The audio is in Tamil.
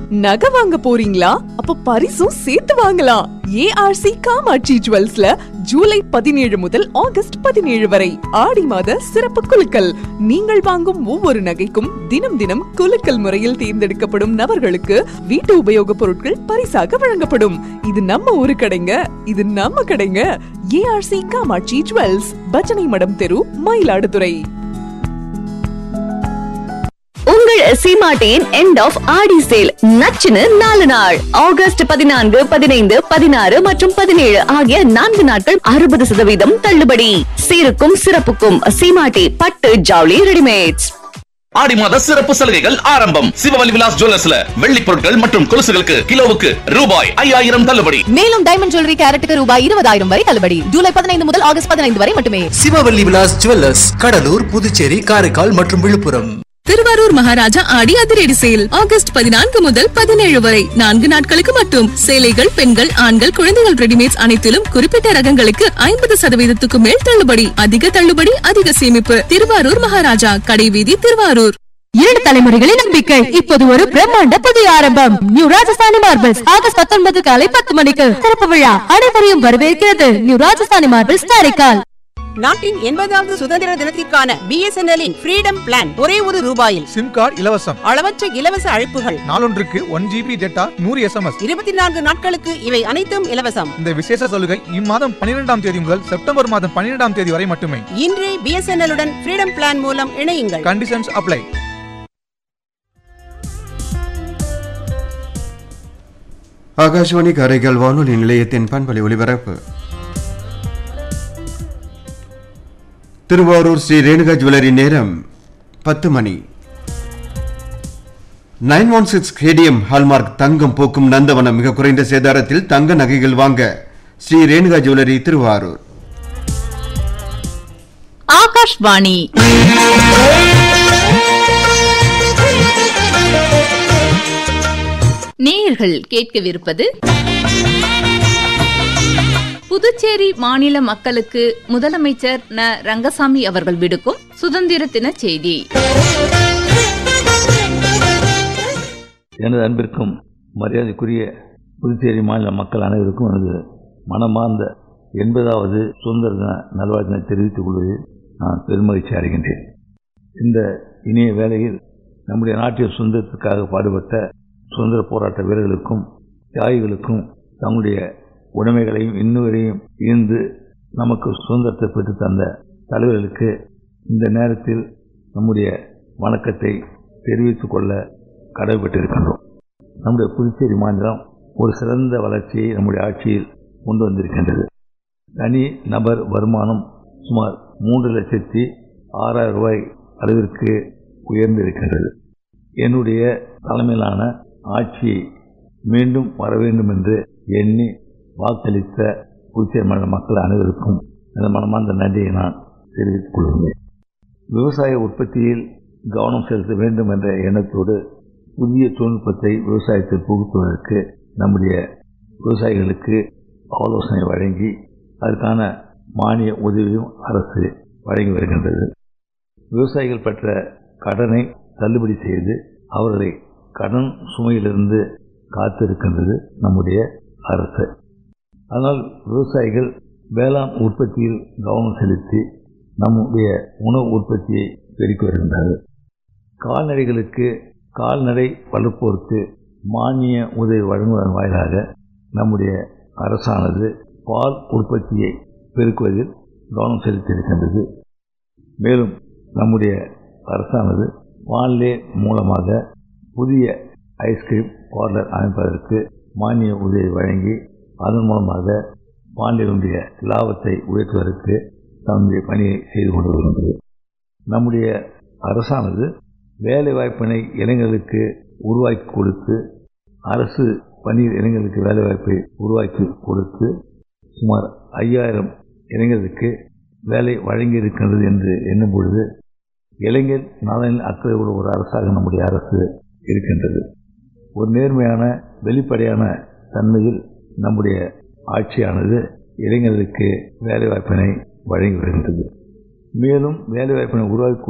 நகை வாங்க போறீங்களா? அப்ப பரிசும் சேர்த்து வாங்கலாம். ஏஆர்சி காமாட்சி ஜுவல்ஸ்ல ஜூலை 17 முதல் ஆகஸ்ட் 17 வரை ஆடி மாத சிறப்பு குலுக்கல். நீங்கள் வாங்கும் ஒவ்வொரு நகைக்கும் தினம் தினம் குலுக்கல் முறையில் தேர்ந்தெடுக்கப்படும் நபர்களுக்கு வீட்டு உபயோக பொருட்கள் பரிசாக வழங்கப்படும். இது நம்ம ஊரு கடைங்க, இது நம்ம கடைங்க. ஏஆர்சி காமாட்சி ஜுவல்ஸ், பஜனை மடம் தெரு, மயிலாடுதுறை. உங்கள் சீமாட்டியின் எண்ட் ஆஃப் ஆடி சேல் நச்சுன்னு 4 நாள் ஆகஸ்ட் 14, 15, 16 மற்றும் 17 ஆகிய 4 நாட்கள் 60% தள்ளுபடி. சீருக்கும் சிறப்புக்கும் சீமாட்டி பட்டு ஜவுளி ரெடிமேட்ஸ். ஆடி மாத சிறப்பு சலுகைகள் ஆரம்பம். சிவவல்லி விலாஸ் ஜுவல்லர்ஸ்ல வெள்ளி பொருட்கள் மற்றும் கொலுசுகளுக்கு கிலோவுக்கு ரூபாய் 5000 தள்ளுபடி. மேலும் டைமண்ட் ஜுவல்லரி கேரட்டுக்கு ரூபாய் 20000 வரை தள்ளுபடி. ஜூலை 15 முதல் ஆகஸ்ட் 15 வரை மட்டுமே. சிவவல்லி விலாஸ் ஜுவல்லர்ஸ், கடலூர், புதுச்சேரி, காரைக்கால் மற்றும் விழுப்புரம். திருவாரூர் மகாராஜா ஆடி அதிரடி சேல் ஆகஸ்ட் 14 முதல் 17 வரை 4 நாட்களுக்கு மட்டும். சேலைகள், பெண்கள், ஆண்கள், குழந்தைகள் ரெடிமேட்ஸ் அனைத்திலும் குறிப்பிட்ட ரகங்களுக்கு 50% மேல் தள்ளுபடி. அதிக தள்ளுபடி, அதிக சேமிப்பு. திருவாரூர் மகாராஜா, கடைவீதி, திருவாரூர். 2 தலைமுறைகளின் நம்பிக்கை இப்போது ஒரு பிரம்மாண்ட புதிய ஆரம்பம். நியூ ராஜஸ்தானி மார்பிள்ஸ் ஆகஸ்ட் 19 காலை 10 மணிக்கு திறப்பு விழா. அனைவரையும் வரவேற்கிறது நியூ ராஜஸ்தானி மார்பிள்ஸ், காரைக்கால். நாட்டின் 80வது சுதந்திர தினத்திற்கான BSNL-இன் ஃப்ரீடம் பிளான் ஒரே ₹1. சிம் கார்டு இலவசம். அளவற்ற இலவச அழைப்புகள். நாளொன்றுக்கு 1 GB டேட்டா, 100 SMS. 24 நாட்களுக்கு இவை அனைத்தும் இலவசம். இந்த விசேஷ சலுகை இம்மாதம் 12ஆம் தேதி முதல் செப்டம்பர் மாதம் 12ஆம் தேதி வரை மட்டுமே. இன்றே BSNL-உடன் ஃப்ரீடம் பிளான் மூலம் இணையுங்கள். Conditions apply. ஆகாஷவாணி காரைக்கால் வானொலி நிலையத்தின் பண்பலை ஒலிபரப்பு. திருவாரூர் ஸ்ரீ ரேணுகா ஜுவல்லரி நேரம் 10 மணி. 916 KDM ஹால்மார்க் தங்கம் போக்கும் நந்தவனம் மிக குறைந்த சேதாரத்தில் தங்க நகைகள் வாங்க ஸ்ரீ ரேணுகா ஜுவல்லரி, திருவாரூர். ஆகாஷ்வாணி நேயர்கள் கேட்கவிருப்பது புதுச்சேரி மாநில மக்களுக்கு முதலமைச்சர் ந. ரங்கசாமி அவர்கள் விடுக்கும் சுதந்திர தின செய்தி. எனது அன்பிற்கும் மரியாதைக்குரிய புதுச்சேரி மாநில மக்கள் அனைவருக்கும் எனது மனமார்ந்த 80வது சுதந்திர தின நல்வாழ்த்தினை தெரிவித்துக் கொள்வதில் நான் பெருமகிழ்ச்சி அடைகின்றேன். இந்த இனிய வேளையில் நம்முடைய நாட்டின் சுதந்திரத்திற்காக பாடுபட்ட சுதந்திர போராட்ட வீரர்களுக்கும் தியாகிகளுக்கும் தங்களுடைய உடைமைகளையும் இன்னுவரையும் ஈர்ந்து நமக்கு சுதந்திரத்தை பெற்று தந்த தலைவர்களுக்கு இந்த நேரத்தில் நம்முடைய வணக்கத்தை தெரிவித்துக் கொள்ள கடமைப்பட்டிருக்கின்றோம். நம்முடைய புதுச்சேரி மாநிலம் ஒரு சிறந்த வளர்ச்சியை நம்முடைய ஆட்சியில் கொண்டு வந்திருக்கின்றது. தனி நபர் வருமானம் சுமார் 3,06,000 அளவிற்கு உயர்ந்திருக்கின்றது. என்னுடைய தலைமையிலான ஆட்சி மீண்டும் வர வேண்டும் என்று எண்ணி வாக்களித்த புதுச்சேரி மாநில மக்கள் அனைவருக்கும் எனது மனமார்ந்த நன்றியை நான் தெரிவித்துக் கொள்கிறேன். விவசாய உற்பத்தியில் கவனம் செலுத்த வேண்டும் என்ற எண்ணத்தோடு புதிய தொழில்நுட்பத்தை விவசாயத்தில் புகுத்துவதற்கு நம்முடைய விவசாயிகளுக்கு ஆலோசனை வழங்கி அதற்கான மானிய உதவியும் அரசு வழங்கி வருகின்றது. விவசாயிகள் பெற்ற கடனை தள்ளுபடி செய்து அவர்களை கடன் சுமையிலிருந்து காத்திருக்கின்றது நம்முடைய அரசு. அதனால் விவசாயிகள் வேளாண் உற்பத்தியில் கவனம் செலுத்தி நம்முடைய உணவு உற்பத்தியை பெருக்கி வருகின்றார்கள். கால்நடைகளுக்கு கால்நடை வளர்ப்போருக்கு மானிய உதவி வழங்குவதன் வாயிலாக நம்முடைய அரசானது பால் உற்பத்தியை பெருக்குவதில் கவனம் செலுத்தியிருக்கின்றது. மேலும் நம்முடைய அரசானது பால்லே மூலமாக புதிய ஐஸ்கிரீம் பார்லர் அமைப்பதற்கு மானிய உதவி வழங்கி அதன் மூலமாக பாண்டியனுடைய லாபத்தை உயர்த்துவதற்கு தன்னுடைய பணியை செய்து கொண்டு வருகின்றது. நம்முடைய அரசானது வேலைவாய்ப்பினை இளைஞர்களுக்கு உருவாக்கி கொடுத்து அரசு பணியில் இளைஞர்களுக்கு வேலைவாய்ப்பை உருவாக்கி கொடுத்து சுமார் 5000 இளைஞர்களுக்கு வேலை வழங்கி இருக்கின்றது என்று எண்ணும் பொழுது இளைஞர் நலனில் அக்கறை உள்ள ஒரு அரசாக நம்முடைய அரசு இருக்கின்றது. ஒரு நேர்மையான வெளிப்படையான தன்மையில் நம்முடைய ஆட்சியானது இளைஞர்களுக்கு வேலைவாய்ப்பினை வழங்கி வருகின்றது. மேலும் வேலைவாய்ப்பினை உருவாக்கி